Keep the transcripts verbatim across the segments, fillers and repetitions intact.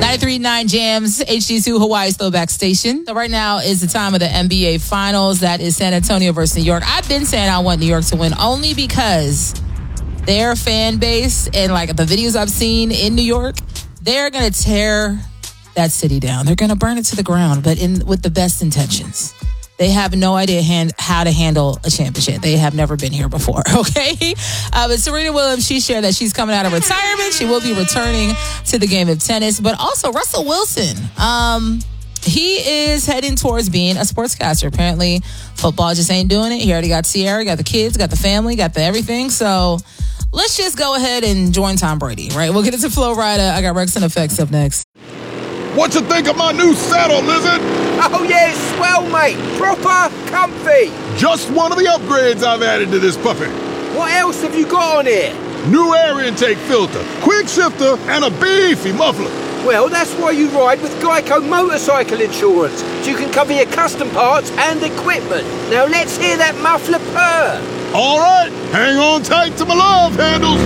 ninety-three point nine Jams, H D two, Hawaii's throwback station. So right now is the time of the N B A Finals. That is San Antonio versus New York. I've been saying I want New York to win only because their fan base and like the videos I've seen in New York, they're going to tear that city down. They're going to burn it to the ground, but in with the best intentions. They have no idea hand, how to handle a championship. They have never been here before, okay? Uh, but Serena Williams, she shared that she's coming out of retirement. She will be returning to the game of tennis. But also Russell Wilson, um, he is heading towards being a sportscaster. Apparently, football just ain't doing it. He already got Sierra, got the kids, got the family, got the everything. So let's just go ahead and join Tom Brady, right? We'll get into Flo Rida. I got Rex and Effects up next. What you think of my new saddle, Lizard? Oh, yeah, it's swell, mate. Proper comfy. Just one of the upgrades I've added to this puppy. What else have you got on here? New air intake filter, quick shifter, and a beefy muffler. Well, that's why you ride with Geico Motorcycle Insurance, so you can cover your custom parts and equipment. Now let's hear that muffler purr. All right, hang on tight to my love handles.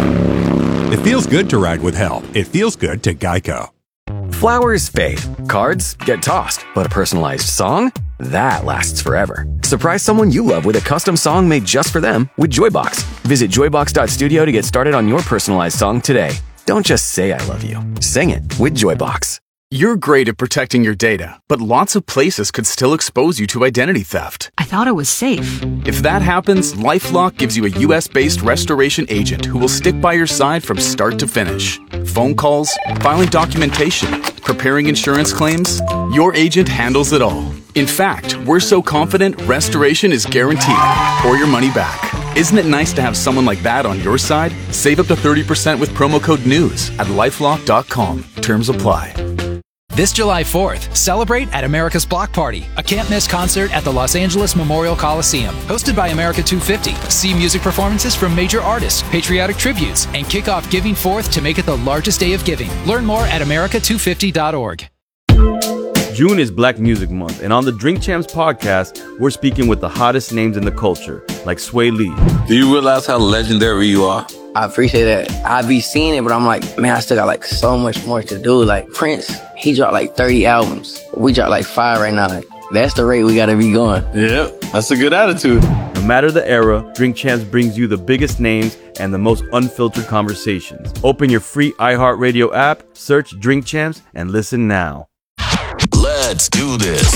It feels good to ride with help. It feels good to Geico. Flowers fade, cards get tossed, but a personalized song? That lasts forever. Surprise someone you love with a custom song made just for them with Joybox. Visit joybox dot studio to get started on your personalized song today. Don't just say I love you. Sing it with Joybox. You're great at protecting your data, but lots of places could still expose you to identity theft. I thought it was safe. If that happens, LifeLock gives you a U S-based restoration agent who will stick by your side from start to finish. Phone calls, filing documentation, preparing insurance claims, your agent handles it all. In fact, we're so confident restoration is guaranteed or your money back. Isn't it nice to have someone like that on your side? Save up to thirty percent with promo code NEWS at lifelock dot com. Terms apply. This July fourth, celebrate at America's Block Party, a can't-miss concert at the Los Angeles Memorial Coliseum. Hosted by America two fifty. See music performances from major artists, patriotic tributes, and kick off Giving Forth to make it the largest day of giving. Learn more at america two fifty dot org. June is Black Music Month, and on the Drink Champs podcast, we're speaking with the hottest names in the culture, like Sway Lee. Do you realize how legendary you are? I appreciate that. I be seeing it, but I'm like, man, I still got like so much more to do. Like Prince, he dropped like thirty albums. We dropped like five right now. Like, that's the rate we gotta be going. Yep, that's a good attitude. No matter the era, Drink Champs brings you the biggest names and the most unfiltered conversations. Open your free iHeartRadio app, search Drink Champs, and listen now. Let's do this.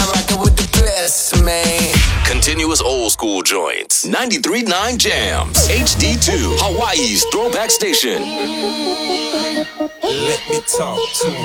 Continuous old school joints. ninety-three point nine Jams. H D two, Hawaii's throwback station. Let me talk to